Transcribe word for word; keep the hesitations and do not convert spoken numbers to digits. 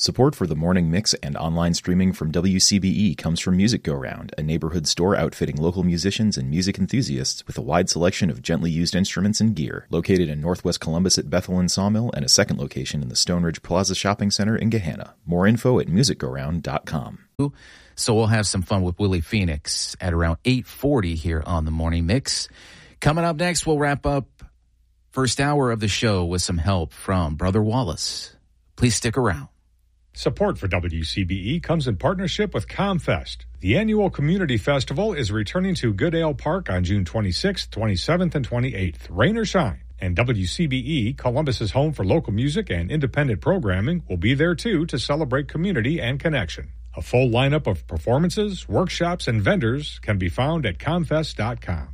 Support for the morning mix and online streaming from W C B E comes from Music Go Round, a neighborhood store outfitting local musicians and music enthusiasts with a wide selection of gently used instruments and gear. Located in Northwest Columbus at Bethel and Sawmill, and a second location in the Stone Ridge Plaza Shopping Center in Gahanna. More info at music go round dot com. So we'll have some fun with Willie Phoenix at around eight forty here on the morning mix. Coming up next, we'll wrap up first hour of the show with some help from Brother Wallace. Please stick around. Support for W C B E comes in partnership with ComFest. The annual community festival is returning to Goodale Park on June twenty-sixth, twenty-seventh, and twenty-eighth, rain or shine. And W C B E, Columbus's home for local music and independent programming, will be there too to celebrate community and connection. A full lineup of performances, workshops, and vendors can be found at comfest dot com.